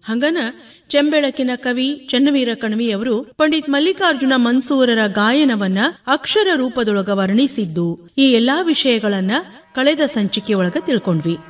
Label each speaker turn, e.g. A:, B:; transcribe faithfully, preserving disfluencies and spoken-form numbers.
A: ಹಂಗನ ಚೆಂಬೆಳಕಿನ ಕವಿ ಚೆನ್ನವೀರ ಕಣವಿಯವರು ಪಂಡಿತ್ ಮಲ್ಲಿಕಾರ್ಜುನ ಮನ್ಸೂರರ ಗಾಯನವನ್ನ ಅಕ್ಷರ ರೂಪದೊಳಗ ವರ್ಣಿಸಿದ್ದು ಈ ಎಲ್ಲಾ ವಿಷಯಗಳನ್ನ ಕಳೆದ ಸಂಚಿಕೆಯೊಳಗ ತಿಳ್ಕೊಂಡ್ವಿ.